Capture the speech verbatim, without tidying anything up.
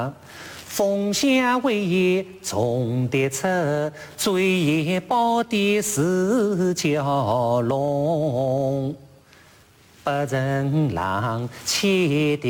凤翔伟业从得出，追也报的是蛟龙。八人郎切的。